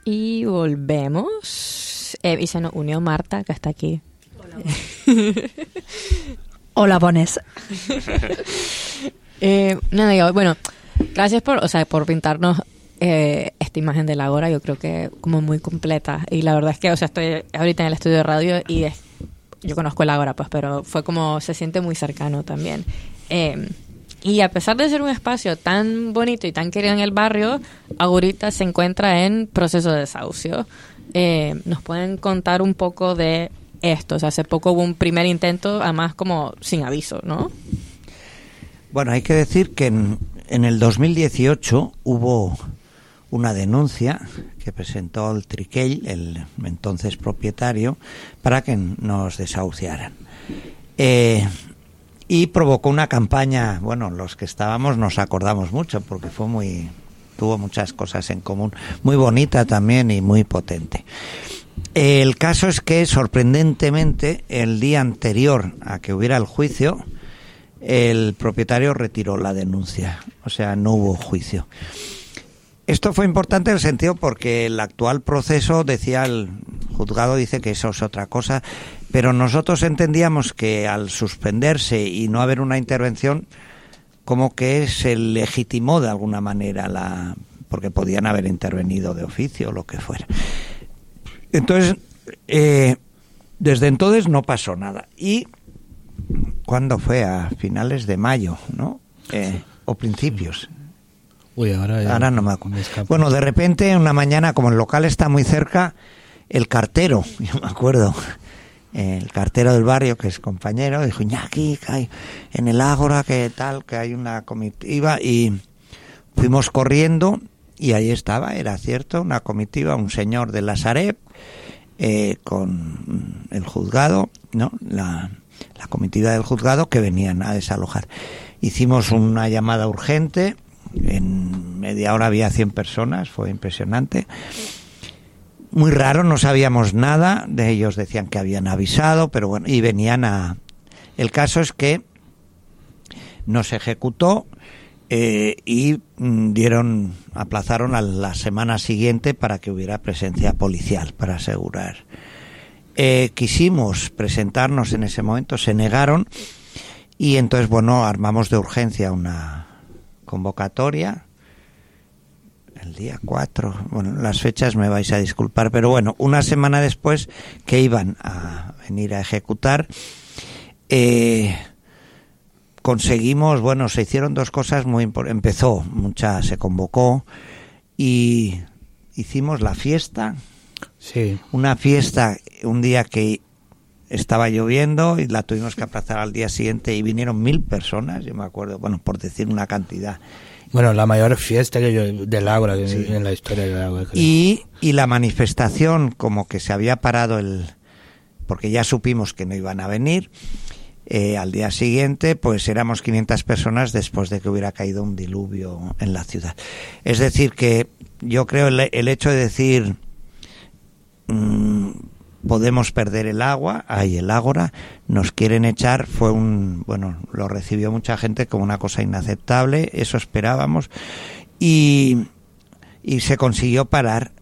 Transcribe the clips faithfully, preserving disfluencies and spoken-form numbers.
Y volvemos. Eh, y se nos unió Marta, que está aquí. Hola, Hola bones. eh, no, digo, bueno, gracias por, o sea, por pintarnos eh, esta imagen del Ágora. Yo creo que como muy completa. Y la verdad es que, o sea, estoy ahorita en el estudio de radio y es, yo conozco el Ágora, pues, pero fue como, se siente muy cercano también. Eh, Y a pesar de ser un espacio tan bonito y tan querido en el barrio, ahorita se encuentra en proceso de desahucio. Eh, ¿Nos pueden contar un poco de esto? O sea, hace poco hubo un primer intento, además como sin aviso, ¿no? Bueno, hay que decir que en, en el dos mil dieciocho hubo una denuncia que presentó el Triquell, el entonces propietario, para que nos desahuciaran. Eh... Y provocó una campaña, bueno, los que estábamos nos acordamos mucho porque fue muy, tuvo muchas cosas en común, muy bonita también y muy potente. El caso es que sorprendentemente el día anterior a que hubiera el juicio, el propietario retiró la denuncia, o sea, no hubo juicio. Esto fue importante en el sentido porque el actual proceso, decía el juzgado, dice que eso es otra cosa, pero nosotros entendíamos que al suspenderse y no haber una intervención, como que se legitimó de alguna manera, la porque podían haber intervenido de oficio o lo que fuera. Entonces, eh, desde entonces no pasó nada. Y, ¿cuándo fue? A finales de mayo, ¿no? Eh, o principios. Uy, ahora, ya ahora no me acuerdo. Me bueno, de repente, una mañana, como el local está muy cerca, el cartero, yo me acuerdo, el cartero del barrio, que es compañero, dijo, Iñaki, que hay en el Ágora, que tal, que hay una comitiva, y fuimos corriendo, y ahí estaba, era cierto, una comitiva, un señor de la Sareb, eh, con el juzgado, ¿no? La, la comitiva del juzgado, que venían a desalojar. Hicimos una llamada urgente, en media hora había cien personas, fue impresionante. Muy raro, no sabíamos nada, de ellos decían que habían avisado, pero bueno, y venían a... El caso es que no se ejecutó eh, y dieron, aplazaron a la semana siguiente para que hubiera presencia policial, para asegurar. Eh, quisimos presentarnos en ese momento, se negaron, y entonces, bueno, armamos de urgencia una convocatoria el día cuatro, bueno, las fechas me vais a disculpar, pero bueno, una semana después que iban a venir a ejecutar, eh, conseguimos, bueno, se hicieron dos cosas muy importantes. Empezó, mucha, se convocó y hicimos la fiesta, sí. Una fiesta, un día que estaba lloviendo y la tuvimos que aplazar al día siguiente y vinieron mil personas, yo me acuerdo, bueno, por decir una cantidad. Bueno, la mayor fiesta que yo, del Ágora, sí, en la historia del Ágora. Y, y la manifestación, como que se había parado el... porque ya supimos que no iban a venir, eh, al día siguiente, pues éramos quinientas personas después de que hubiera caído un diluvio en la ciudad. Es decir, que yo creo el, el hecho de decir... Mmm, podemos perder el agua, ahí el Ágora, nos quieren echar, fue un, bueno, lo recibió mucha gente como una cosa inaceptable, eso esperábamos, y, y se consiguió parar.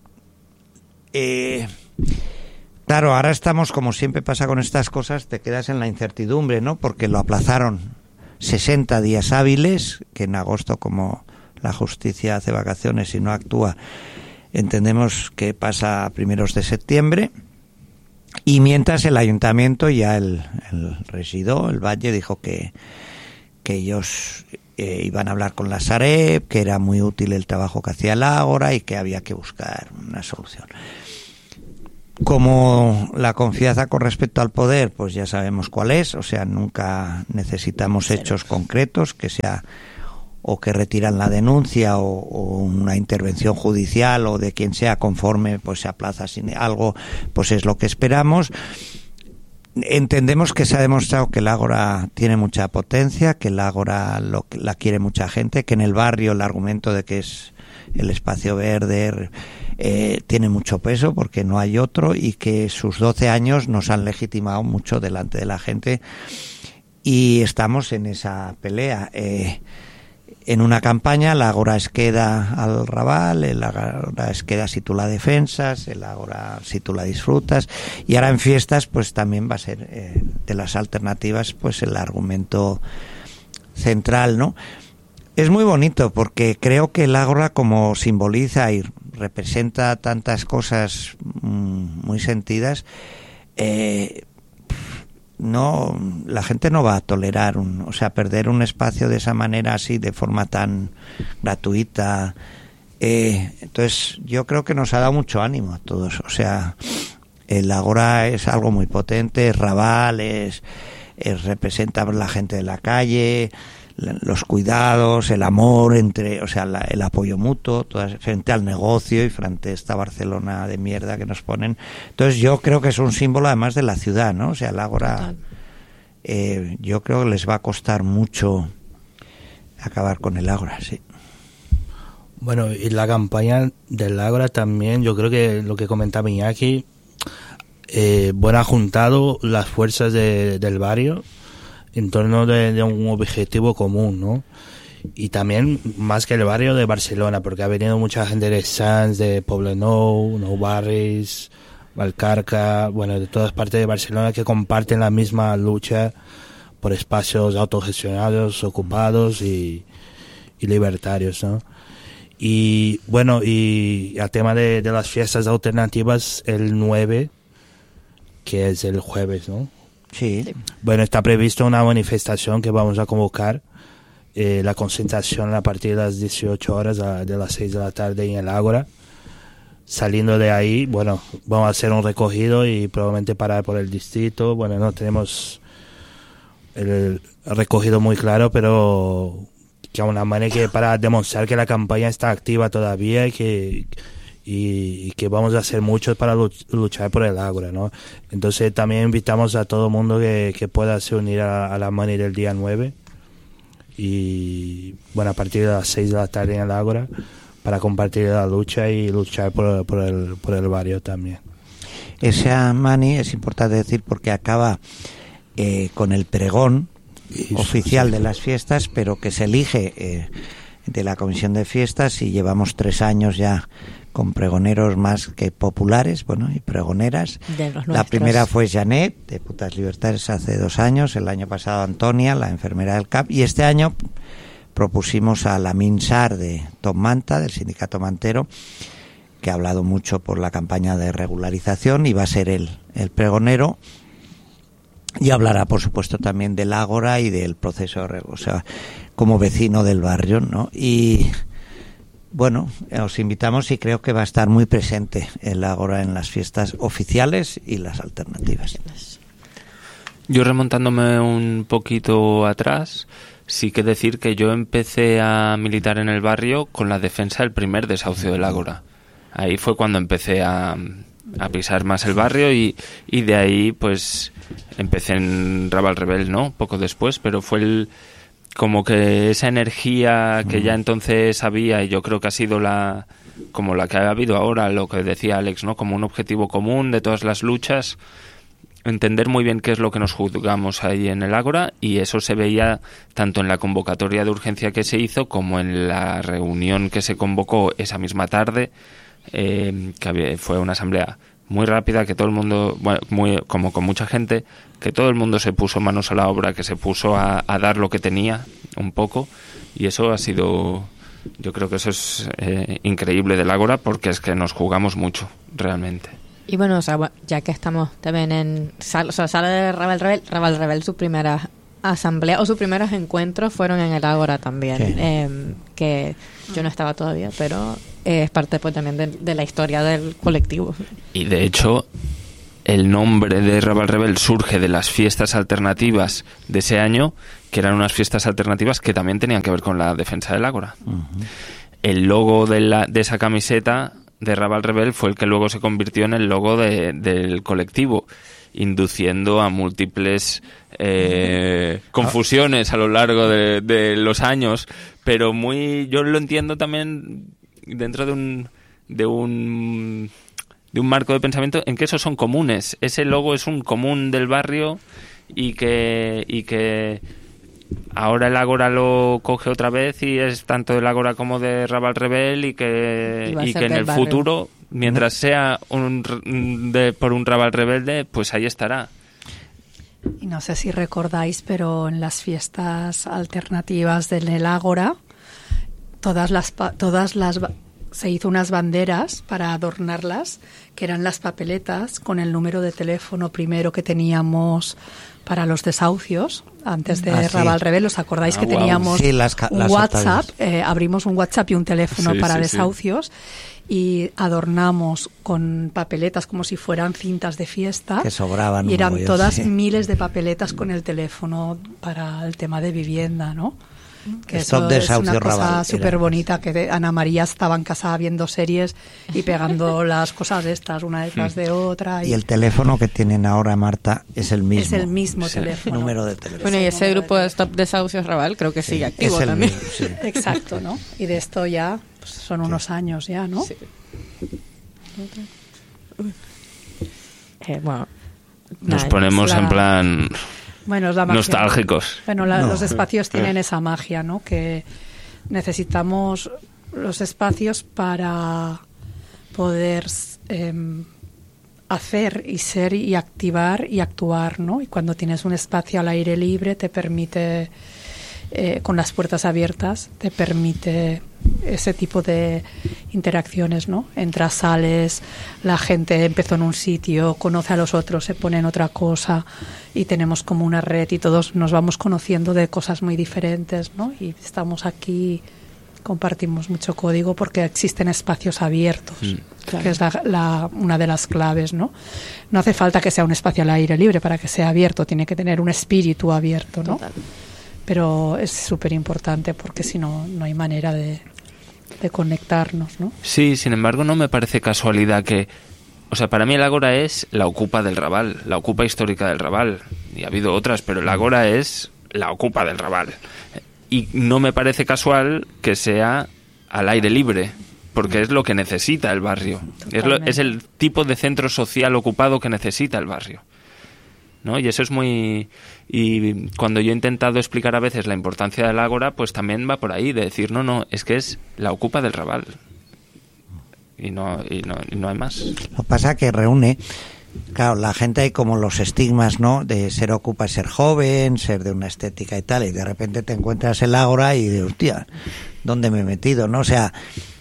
Eh, claro, ahora estamos, como siempre pasa con estas cosas, te quedas en la incertidumbre, ¿no? Porque lo aplazaron sesenta días hábiles, que en agosto, como la justicia hace vacaciones y no actúa, entendemos que pasa a primeros de septiembre. Y mientras el ayuntamiento, ya el, el regidor, el Valle, dijo que, que ellos eh, iban a hablar con la Sareb, que era muy útil el trabajo que hacía el Ágora y que había que buscar una solución. Como la confianza con respecto al poder, pues ya sabemos cuál es, o sea, nunca necesitamos hechos concretos, que sea o que retiran la denuncia o, o una intervención judicial o de quien sea conforme pues se aplaza sin algo, pues es lo que esperamos. Entendemos que se ha demostrado que el Ágora tiene mucha potencia, que el Ágora lo, la quiere mucha gente, que en el barrio el argumento de que es el espacio verde eh, tiene mucho peso porque no hay otro, y que sus doce años nos han legitimado mucho delante de la gente y estamos en esa pelea. Eh, en una campaña, el Ágora es queda al Raval, el Ágora es queda si tú la defensas, el Ágora si tú la disfrutas, y ahora en fiestas pues también va a ser eh, de las alternativas pues el argumento central, ¿no? Es muy bonito porque creo que el Ágora, como simboliza y representa tantas cosas mmm, muy sentidas, eh, no, la gente no va a tolerar un, o sea, perder un espacio de esa manera, así, de forma tan gratuita. Eh, entonces, yo creo que nos ha dado mucho ánimo a todos. O sea, el Ágora es algo muy potente, es Raval, es, es representa a la gente de la calle, los cuidados, el amor entre, o sea, la, el apoyo mutuo, todas, frente al negocio y frente a esta Barcelona de mierda que nos ponen. Entonces yo creo que es un símbolo además de la ciudad, ¿no? O sea, el Ágora, eh, yo creo que les va a costar mucho acabar con el Ágora, sí. Bueno, y la campaña del Ágora también, yo creo que lo que comentaba Iñaki, eh, bueno, ha juntado las fuerzas de, del barrio en torno de, de un objetivo común, ¿no? Y también más que el barrio de Barcelona, porque ha venido mucha gente de Sants, de Poblenou, Nou Barris, Valcarca, bueno, de todas partes de Barcelona que comparten la misma lucha por espacios autogestionados, ocupados y, y libertarios, ¿no? Y bueno, y al tema de, de las fiestas alternativas, el nueve, que es el jueves, ¿no? Sí. Bueno, está previsto una manifestación que vamos a convocar, eh, la concentración a partir de las dieciocho horas, a, de las seis de la tarde en el Ágora. Saliendo de ahí, bueno, vamos a hacer un recogido y probablemente parar por el distrito. Bueno, no tenemos el recogido muy claro, pero que una manera que para demostrar que la campaña está activa todavía y que y, y que vamos a hacer mucho para luchar por el Ágora, ¿no? Entonces también invitamos a todo el mundo que, que pueda se unir a, a la mani del día nueve y bueno, a partir de las seis de la tarde en el Ágora para compartir la lucha y luchar por, por, el, por el barrio también. Esa mani es importante decir porque acaba eh, con el pregón Eso, oficial sí. de las fiestas, pero que se elige eh, de la Comisión de Fiestas y llevamos tres años ya con pregoneros más que populares, bueno, y pregoneras. La primera fue Janet, de Putas Libertades, hace dos años, el año pasado Antonia, la enfermera del C A P, y este año propusimos a la Minsar de Tom Manta, del sindicato mantero, que ha hablado mucho por la campaña de regularización y va a ser el, el pregonero, y hablará, por supuesto, también del Ágora y del proceso, o sea, como vecino del barrio, ¿no? Y bueno, os invitamos y creo que va a estar muy presente el Ágora en las fiestas oficiales y las alternativas. Yo remontándome un poquito atrás, sí que decir que yo empecé a militar en el barrio con la defensa del primer desahucio del Ágora. Ahí fue cuando empecé a, a pisar más el barrio y, y de ahí pues empecé en Raval Rebel, ¿no? Poco después, pero fue el como que esa energía que ya entonces había, y yo creo que ha sido la como la que ha habido ahora, lo que decía Alex, ¿no? Como un objetivo común de todas las luchas, entender muy bien qué es lo que nos juzgamos ahí en el Ágora, y eso se veía tanto en la convocatoria de urgencia que se hizo como en la reunión que se convocó esa misma tarde, eh, que había, fue una asamblea muy rápida, que todo el mundo, bueno, muy, como con mucha gente, que todo el mundo se puso manos a la obra, que se puso a, a dar lo que tenía un poco, y eso ha sido, yo creo que eso es eh, increíble del Ágora, porque es que nos jugamos mucho, realmente. Y bueno, o sea, ya que estamos también en sala, o sea, sala de Raval Rebel, Raval Rebel, sus primeras asambleas o sus primeros encuentros fueron en el Ágora también, sí. eh, que yo no estaba todavía, pero eh, es parte pues también de, de la historia del colectivo. Y de hecho, el nombre de Raval Rebel surge de las fiestas alternativas de ese año, que eran unas fiestas alternativas que también tenían que ver con la defensa del Ágora. Uh-huh. El logo de, la, de esa camiseta de Raval Rebel fue el que luego se convirtió en el logo de, del colectivo, induciendo a múltiples eh, confusiones a lo largo de, de los años, pero muy, yo lo entiendo también dentro de un de un de un marco de pensamiento en que esos son comunes. Ese logo es un común del barrio y que y que ahora el Ágora lo coge otra vez y es tanto del Ágora como de Raval Rebel y que, Y va a y ser que en del el barrio. futuro, mientras sea un, r- de, por un Raval Rebelde, pues ahí estará. Y no sé si recordáis, pero en las fiestas alternativas del Ágora, todas las, pa- todas las, ba- se hizo unas banderas para adornarlas, que eran las papeletas con el número de teléfono primero que teníamos para los desahucios, antes de Ah, sí. Raval Rebel. ¿Os acordáis Ah, que guau. teníamos Sí, las ca- un las WhatsApp? Octavias. Eh, abrimos un WhatsApp y un teléfono Sí, para sí, sí. desahucios y adornamos con papeletas como si fueran cintas de fiesta. Que sobraban Y un eran mogollón, todas sí. miles de papeletas con el teléfono para el tema de vivienda, ¿no? Que Stop eso es desahucio una cosa Raval, súper era. bonita, que de- Ana María estaba en casa viendo series y pegando las cosas estas una detrás de otra. Y el teléfono que tienen ahora, Marta, es el mismo. es el mismo Sí. teléfono. número de teléfono. Bueno, y Ese ese número grupo de de Stop Desahucios Raval creo que sigue es activo el también. mismo, sí. Exacto, ¿no? Y de esto ya pues, son unos años ya, ¿no? Sí. Eh, bueno, Nos nada, ponemos es la- en plan Bueno, es la magia. nostálgicos. Bueno, la- No. los espacios tienen esa magia, ¿no? Que necesitamos los espacios para poder em, hacer y ser y activar y actuar, ¿no? Y cuando tienes un espacio al aire libre te permite, eh, con las puertas abiertas, te permite ese tipo de interacciones, ¿no? Entras, sales, la gente empezó en un sitio, conoce a los otros, se pone en otra cosa y tenemos como una red y todos nos vamos conociendo de cosas muy diferentes, ¿no? Y estamos aquí, compartimos mucho código porque existen espacios abiertos, Claro. que es la, la- una de las claves, ¿no? No hace falta que sea un espacio al aire libre para que sea abierto, tiene que tener un espíritu abierto, ¿no? Total. Pero es súper importante porque si no, no hay manera de, de conectarnos, ¿no? Sí, sin embargo, no me parece casualidad que... O sea, para mí el Ágora es la Ocupa del Raval, la Ocupa histórica del Raval. Y ha habido otras, pero el Ágora es la Ocupa del Raval. Y no me parece casual que sea al aire libre, porque es lo que necesita el barrio. Es, lo- es el tipo de centro social ocupado que necesita el barrio, ¿no? Y eso es muy... Y cuando yo he intentado explicar a veces la importancia del Ágora, pues también va por ahí, de decir, no, no, es que es la Ocupa del Raval. Y no, y no, y no hay más. Lo que pasa que reúne, claro, la gente hay como los estigmas, ¿no? De ser ocupa es ser joven, ser de una estética y tal, y de repente te encuentras el Ágora y de hostia, ¿dónde me he metido? ¿No? O sea,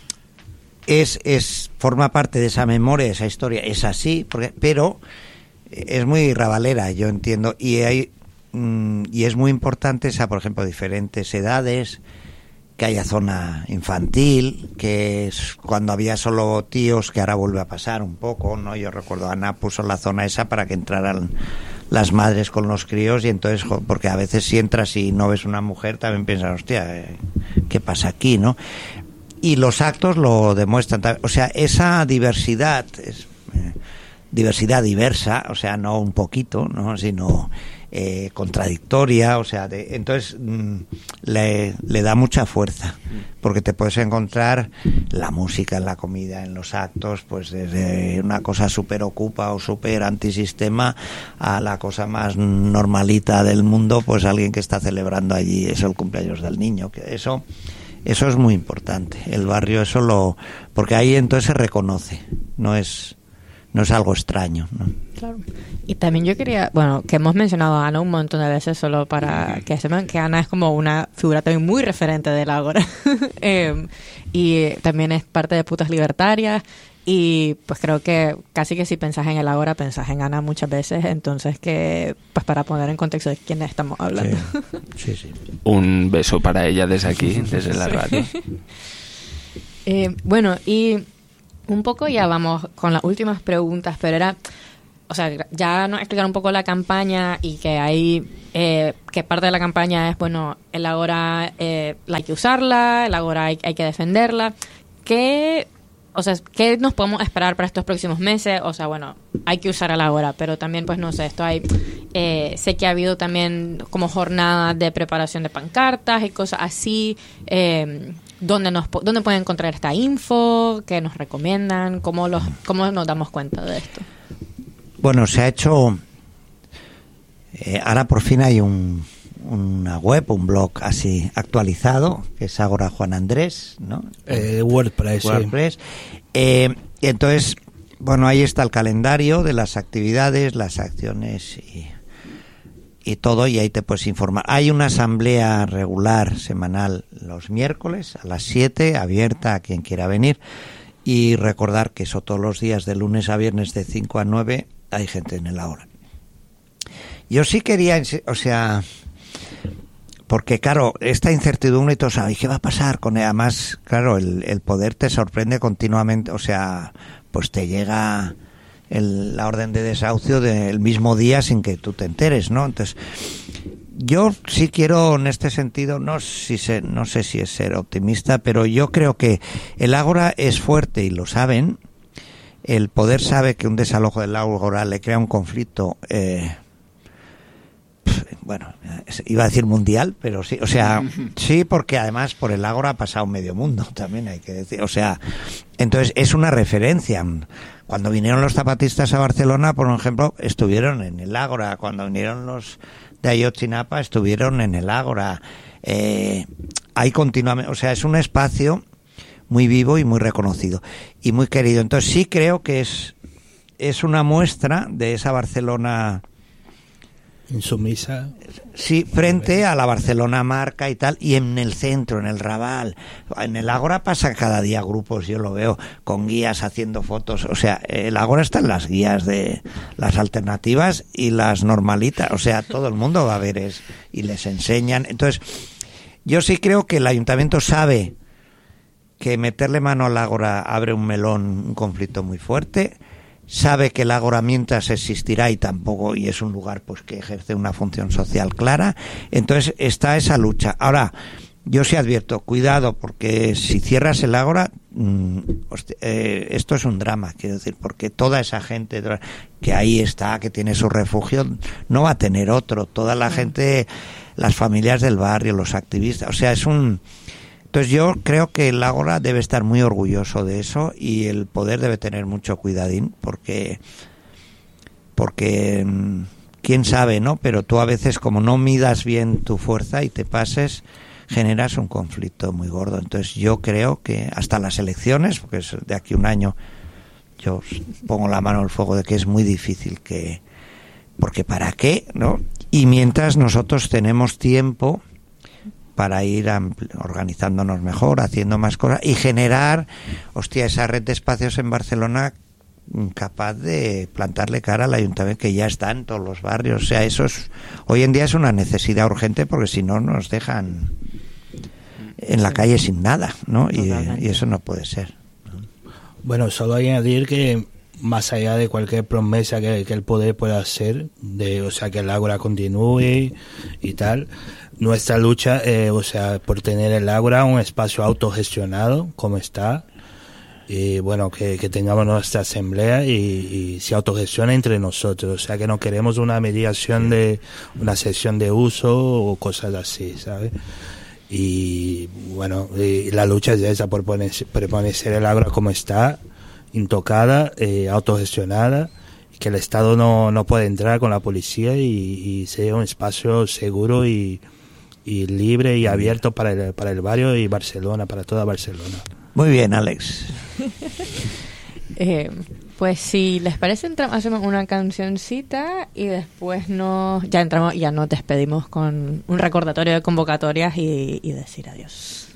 es, es, forma parte de esa memoria, esa historia, es así, porque, pero es muy rabalera, yo entiendo, y hay mm, y es muy importante, o sea, por ejemplo, diferentes edades, que haya zona infantil, que es cuando había solo tíos, que ahora vuelve a pasar un poco, ¿no? Yo recuerdo, Ana puso la zona esa para que entraran las madres con los críos, y entonces, jo, porque a veces si entras y no ves una mujer, también piensas, hostia, eh, ¿qué pasa aquí, no? Y los actos lo demuestran, o sea, esa diversidad, es, eh, diversidad diversa, o sea, no un poquito, ¿no? Sino eh, contradictoria, o sea, de, entonces mm, le, le da mucha fuerza, porque te puedes encontrar la música en la comida, en los actos, pues desde una cosa súper ocupa o súper antisistema a la cosa más normalita del mundo, pues alguien que está celebrando allí eso, el cumpleaños del niño, que eso eso es muy importante, el barrio eso lo, porque ahí entonces se reconoce, no es no es algo extraño, ¿no? Claro. Y también yo quería, bueno, que hemos mencionado a Ana un montón de veces solo para que sepan que Ana es como una figura también muy referente del Ágora. eh, y también es parte de Putas Libertarias. Y pues creo que casi que si pensás en el Ágora, pensás en Ana muchas veces. Entonces que, pues para poner en contexto de quién estamos hablando. Sí, sí, sí. Un beso para ella desde aquí, desde la radio. Eh, bueno, y un poco ya vamos con las últimas preguntas, pero era, o sea, ya nos explicaron un poco la campaña y que hay, eh, que parte de la campaña es, bueno, el Ágora eh, hay que usarla, el Ágora hay, hay que defenderla. ¿Qué, o sea, qué nos podemos esperar para estos próximos meses? O sea, bueno, hay que usar el Ágora, pero también, pues no sé, esto hay, eh, sé que ha habido también como jornadas de preparación de pancartas y cosas así. Eh, ¿Dónde nos dónde pueden encontrar esta info? ¿Qué nos recomiendan? ¿Cómo los cómo nos damos cuenta de esto? Bueno, se ha hecho eh, ahora por fin hay un, una web, un blog así actualizado, que es Ágora Juan Andrés, ¿no? Eh, WordPress. WordPress. Sí. Eh, y entonces, bueno, ahí está el calendario de las actividades, las acciones y, y todo, y ahí te puedes informar. Hay una asamblea regular semanal los miércoles a las siete, abierta a quien quiera venir, y recordar que eso todos los días de lunes a viernes de cinco a nueve hay gente en el Ágora. Yo sí quería, o sea, porque claro, esta incertidumbre y todo, ¿sabes qué va a pasar con él? Además, claro, el, el poder te sorprende continuamente, o sea, pues te llega el, la orden de desahucio del mismo día sin que tú te enteres, ¿no? Entonces, yo sí quiero en este sentido, no, si sé, no sé si es ser optimista, pero yo creo que el Ágora es fuerte y lo saben. El poder sabe que un desalojo del Ágora le crea un conflicto, eh, bueno, iba a decir mundial, pero sí, o sea, sí, porque además por el Ágora ha pasado medio mundo, también hay que decir, o sea, entonces es una referencia. Cuando vinieron los zapatistas a Barcelona, por ejemplo, estuvieron en el Ágora. Cuando vinieron los de Ayotzinapa, estuvieron en el Ágora. Eh, hay continuamente, o sea, es un espacio muy vivo y muy reconocido y muy querido. Entonces sí creo que es es una muestra de esa Barcelona insumisa, sí, frente a la Barcelona marca y tal, y en el centro, en el Raval, en el Ágora pasa cada día grupos, yo lo veo, con guías haciendo fotos, o sea, el Ágora está en las guías de las alternativas y las normalitas, o sea, todo el mundo va a ver es, y les enseñan. Entonces, yo sí creo que el ayuntamiento sabe que meterle mano al Ágora abre un melón, un conflicto muy fuerte. Sabe que el Ágora mientras existirá y tampoco, y es un lugar pues que ejerce una función social clara. Entonces está esa lucha. Ahora, yo sí advierto, cuidado, porque si cierras el Ágora, mmm, hostia, eh, esto es un drama, quiero decir, porque toda esa gente que ahí está, que tiene su refugio, no va a tener otro. Toda la gente, las familias del barrio, los activistas, o sea, es un... Entonces yo creo que el Ágora debe estar muy orgulloso de eso y el poder debe tener mucho cuidadín porque porque quién sabe, ¿no? Pero tú a veces como no midas bien tu fuerza y te pases, generas un conflicto muy gordo. Entonces yo creo que hasta las elecciones, porque es de aquí un año, yo pongo la mano al fuego de que es muy difícil que... Porque ¿para qué? ¿No? Y mientras nosotros tenemos tiempo para ir organizándonos mejor, haciendo más cosas y generar, hostia, esa red de espacios en Barcelona capaz de plantarle cara al ayuntamiento que ya está en todos los barrios. O sea, eso es, hoy en día es una necesidad urgente porque si no nos dejan en la calle sin nada, ¿no? Y, y eso no puede ser. Bueno, solo añadir que más allá de cualquier promesa que, que el poder pueda hacer, de, o sea, que el Ágora continúe y tal, nuestra lucha, eh, o sea, por tener el Ágora un espacio autogestionado, como está, y bueno, que, que tengamos nuestra asamblea y, y se autogestione entre nosotros, o sea, que no queremos una mediación de una sesión de uso o cosas así, ¿sabes? Y bueno, y la lucha es esa, por poner, permanecer el Ágora como está, intocada, eh, autogestionada, que el Estado no, no puede entrar con la policía y, y sea un espacio seguro y, y libre y abierto para el, para el barrio y Barcelona, para toda Barcelona. Muy bien, Alex. eh, pues si les parece, entramos, hacemos una cancioncita y después nos, ya entramos, ya nos despedimos con un recordatorio de convocatorias y, y decir adiós.